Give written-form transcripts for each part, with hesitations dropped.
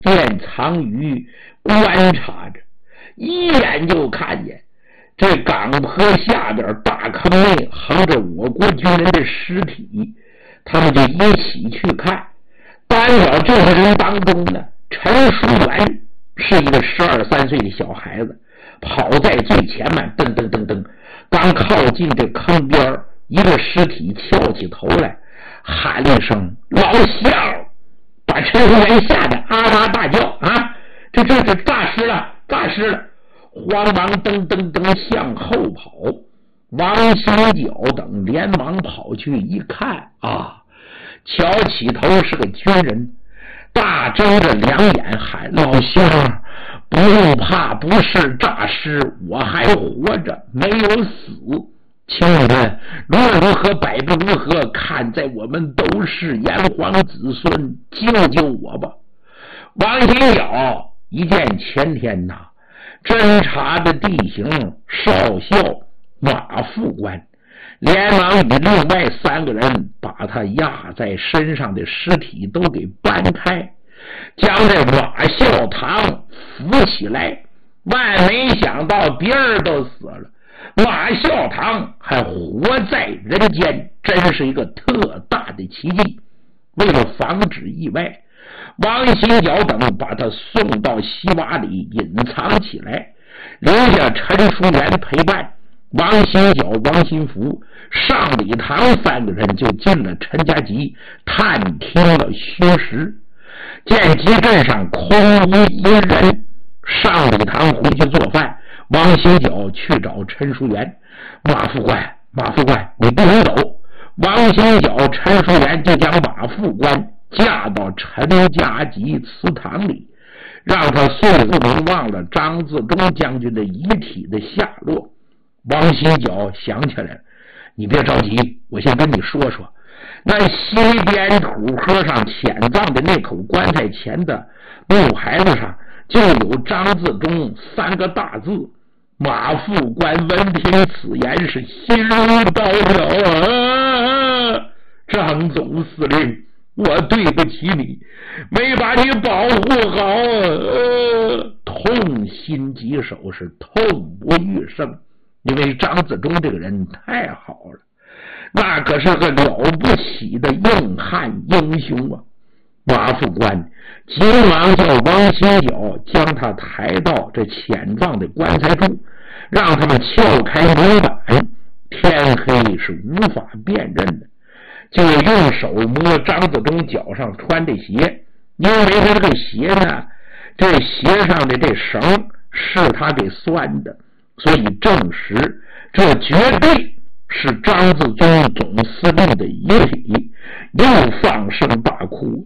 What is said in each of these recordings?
见藏于观察着，一眼就看见这岗坡下边大坑内横着我国军人的尸体，他们就一起去看。单了这些人当中呢，陈淑元是一个12、13岁的小孩子，跑在最前面，噔噔噔噔，刚靠近这坑边，一个尸体翘起头来，喊了一声“老乡”，把陈淑元吓得啊啊大叫啊！这诈尸了，诈尸了！慌忙噔噔噔向后跑，王新角等连忙跑去一看啊，瞧起头是个军人，大睁着两眼喊：“老乡，不用怕，不是诈尸，我还活着，没有死。请你们无论如何摆不如何，看在我们都是炎黄子孙，救救我吧！”王新角一见前天呐侦查的地形，少校马副官连忙与另外3个人把他压在身上的尸体都给搬开，将这马孝堂扶起来。万没想到别人都死了，马孝堂还活在人间，真是一个特大的奇迹。为了防止意外，王新角等把他送到西洼里隐藏起来，留下陈淑元陪伴。王新角、王新福、上礼堂3个人就进了陈家集，探听了虚实。见集镇上空无一人，上礼堂回去做饭，王新角去找陈淑元。马副官，你不能走。王新角、陈淑元就将马副官架到陈家集祠堂里，让他岁不能忘了张自忠将军的遗体的下落。王新角想起来了，你别着急，我先跟你说说，那西边土坡上潜葬的那口棺材前的木牌子上就有张自忠3个大字。马副官闻听此言是心如刀绞啊！张总司令，我对不起你，没把你保护好痛心疾首，是痛不欲生。因为张自忠这个人太好了，那可是个了不起的硬汉英雄啊！马副官急忙叫王新角将他抬到这潜葬的棺材处，让他们撬开门板。天黑是无法辨认的，就用手摸张自忠脚上穿的鞋，因为他这个鞋呢，这鞋上的这绳是他给拴的，所以证实这绝对是张自忠总司令的遗体。又放声大哭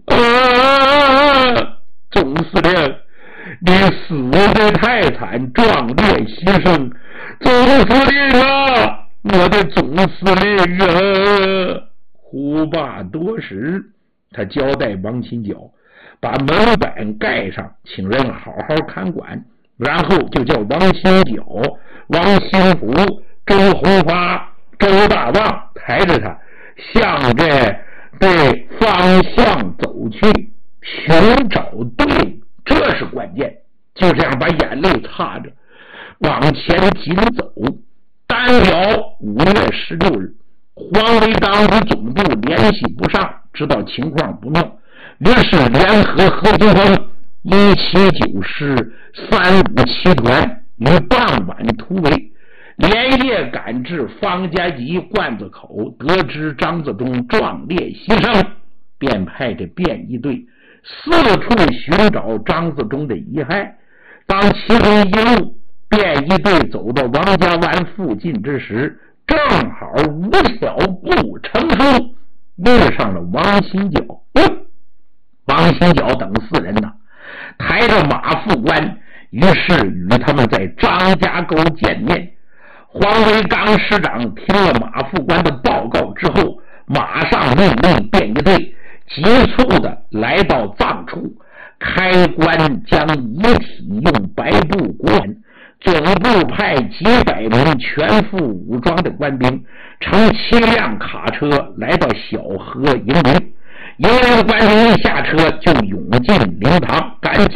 总司令，你死得太惨，壮烈牺牲，总司令啊，我的总司令啊！呼罢多时，他交代王新角把门板盖上，请人好好看管，然后就叫王新角、王新福、周红发、周大旺抬着他向这方向走去，寻找队伍，这是关键。就这样把眼泪擦着往前紧走。单表5月16日，黄维当与总部联系不上，知道情况不妙，于是联合何金峰179师357团于傍晚突围，连夜赶至方家集罐子口，得知张自忠壮烈牺牲，便派着便衣队四处寻找张自忠的遗骸。当其中一路便衣队走到王家湾附近之时，正好吴小步成书遇上了王新角。王新角等4人呢，抬着马副官，于是与他们在张家沟见面。黄维刚师长听了马副官的报告之后，马上命令便衣队急促的来到葬处，开棺将遗体用白布裹稳。总部派几百名全副武装的官兵乘7辆卡车来到小河迎民， 有两个官兵一下车就涌进灵堂，赶紧